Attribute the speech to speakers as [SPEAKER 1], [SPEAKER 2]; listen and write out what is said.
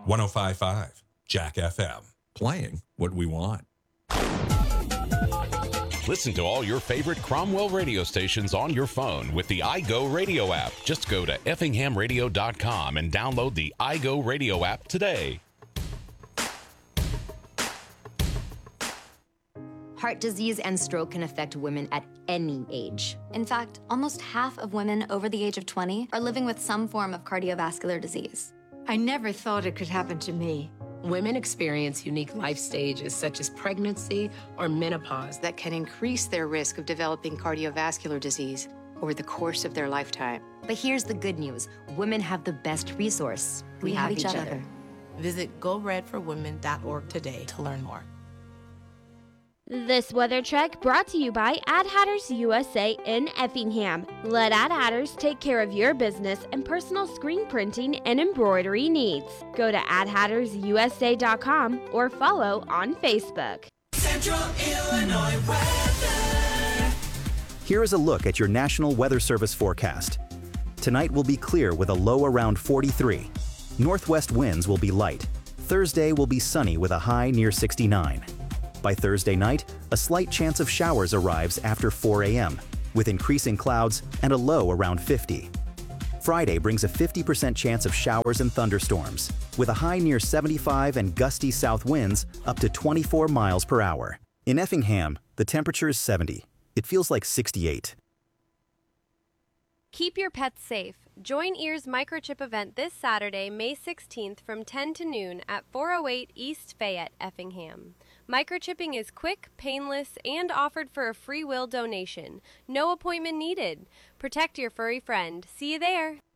[SPEAKER 1] 105.5 Jack FM.
[SPEAKER 2] Playing what we want.
[SPEAKER 3] Listen to all your favorite Cromwell radio stations on your phone with the iGo Radio app. Just go to effinghamradio.com and download the iGo Radio app today.
[SPEAKER 4] Heart disease and stroke can affect women at any age.
[SPEAKER 5] In fact, almost half of women over the age of 20 are living with some form of cardiovascular disease.
[SPEAKER 6] I never thought it could happen to me.
[SPEAKER 7] Women experience unique life stages such as pregnancy or menopause that can increase their risk of developing cardiovascular disease over the course of their lifetime.
[SPEAKER 4] But here's the good news. Women have the best resource.
[SPEAKER 5] We have each other.
[SPEAKER 8] Visit GoRedForWomen.org today to learn more.
[SPEAKER 9] This weather check brought to you by Ad Hatters USA in Effingham. Let Ad Hatters take care of your business and personal screen printing and embroidery needs. Go to adhattersusa.com or follow on Facebook.
[SPEAKER 10] Central Illinois weather.
[SPEAKER 11] Here is a look at your National Weather Service forecast. Tonight will be clear with a low around 43. Northwest winds will be light. Thursday will be sunny with a high near 69. By Thursday night, a slight chance of showers arrives after 4 a.m., with increasing clouds and a low around 50. Friday brings a 50% chance of showers and thunderstorms, with a high near 75 and gusty south winds up to 24 miles per hour. In Effingham, the temperature is 70. It feels like 68.
[SPEAKER 12] Keep your pets safe. Join EAR's microchip event this Saturday, May 16th from 10 to noon at 408 East Fayette, Effingham. Microchipping is quick, painless, and offered for a free will donation. No appointment needed. Protect your furry friend. See you there.